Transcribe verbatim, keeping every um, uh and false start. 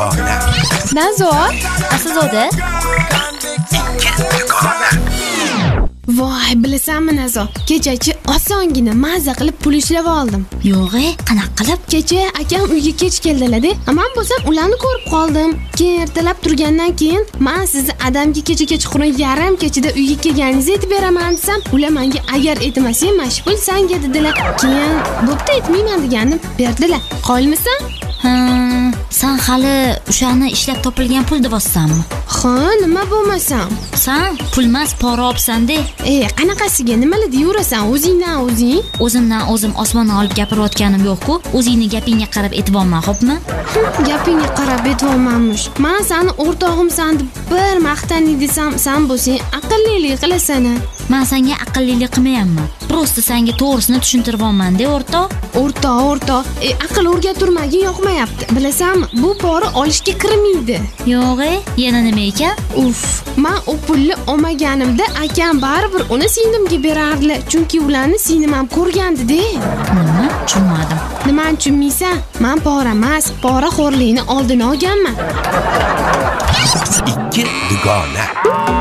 dugona. Nazo, Aslzoda? Ikki dugona. voy, bilasanmi Nazo? Kechachi osongina mazza qilib pul ishlab oldim. Yo'q-e, qanaqa qilib? Kecha akam uyga kech keldilar-da. Men bo'lsam ularni ko'rib qoldim. Keyin ertalab turgandan keyin men sizni adamga kecha kechqurun yarim kechida uyga kelganingizni aytib beraman desam, ular menga agar aytmasang mashg'ul sanga dedilar. Keyin bo'pti aytmayman degandim, berdilar. Qolmisan? Ha, sen hali o'shani ishlab topilgan pul debossanmi? Ha, nima bo'lmasam? Sen pulmas pora olibsan-da. Ey, qanaqasiga nimalar deyurasan o'zingdan o'zing? O'zimdan o'zim osmonni olib gapirayotganim yo'q-ku. O'zingni gapingga qarab aytibman, xo'pmi? Gapingga qarab aytibmanmish. Men seni o'rtog'imsan deb bir maqtanay desam, sen bo'lsang aqllilik qilasan. Men senga aqllilik qilmayapman. Prosta senga to'g'risini tushuntiryapman-da, o'rtoq. O'rtoq, o'rtoq, e, aql o'rgaturmagin yoqmayapti. Bilasanmi, bu pora olishga kirmaydi. Yo'q-e, yana nima ekan? Uf, men u pulni olmaganimda akam baribir uni singlimga berardilar, chunki ularni singlim ham ko'rgandi-da. Nima? Tushunmadim. Nimani tushunmaysan? Men pora emas, pora xo'rlikni oldini olganman. Ikki dugona.